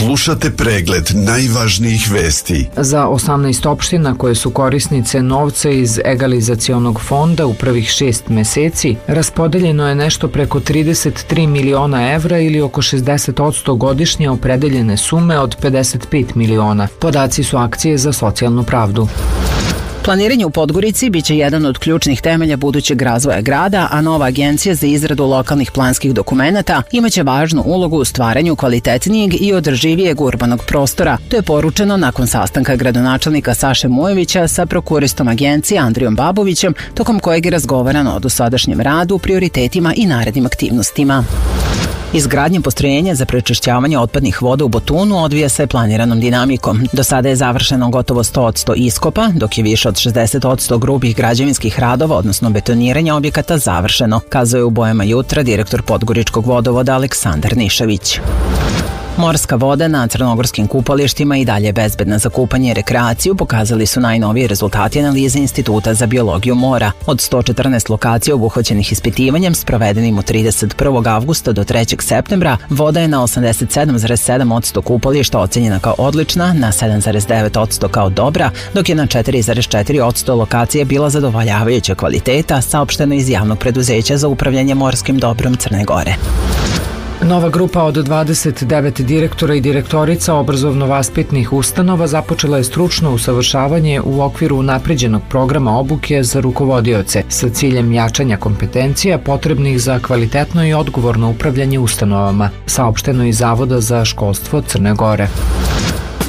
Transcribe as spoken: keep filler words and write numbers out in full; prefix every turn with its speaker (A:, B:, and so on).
A: Slušate pregled najvažnijih vesti.
B: Za osamnaest opština koje su korisnice novca iz egalizacionog fonda u prvih šest meseci raspodeljeno je nešto preko trideset tri miliona evra ili oko šezdeset posto godišnje opredeljene sume od pedeset pet miliona. Podaci su akcije za socijalnu pravdu.
C: Planiranje u Podgorici biće jedan od ključnih temelja budućeg razvoja grada, a nova agencija za izradu lokalnih planskih dokumenata imaće važnu ulogu u stvaranju kvalitetnijeg i održivijeg urbanog prostora. To je poručeno nakon sastanka gradonačelnika Saše Mujevića sa prokuristom agencije Andrijom Babovićem, tokom kojeg je razgovarano o dosadašnjem radu, prioritetima i narednim aktivnostima. Izgradnja postrojenja za prečišćavanje otpadnih voda u Botunu odvija se planiranom dinamikom. Do sada je završeno gotovo sto posto iskopa, dok je više od šezdeset posto grubih građevinskih radova, odnosno betoniranja objekata, završeno, kazuje u Bojama jutra direktor Podgoričkog vodovoda Aleksandar Nišavić. Morska voda na crnogorskim kupalištima i dalje je bezbedna za kupanje i rekreaciju, pokazali su najnoviji rezultati analize Instituta za biologiju mora. Od sto četrnaest lokacija obuhvaćenih ispitivanjem sprovedenim od trideset prvog avgusta do trećeg septembra, voda je na osamdeset sedam zarez sedam posto kupališta ocenjena kao odlična, na sedam zarez devet posto kao dobra, dok je na četiri zarez četiri posto lokacija bila zadovoljavajuća kvaliteta, saopšteno iz Javnog preduzeća za upravljanje morskim dobrom Crne Gore.
B: Nova grupa od dvadeset devet direktora i direktorica obrazovno-vaspitnih ustanova započela je stručno usavršavanje u okviru unapređenog programa obuke za rukovodioce sa ciljem jačanja kompetencija potrebnih za kvalitetno i odgovorno upravljanje ustanovama, saopšteno iz Zavoda za školstvo Crne Gore.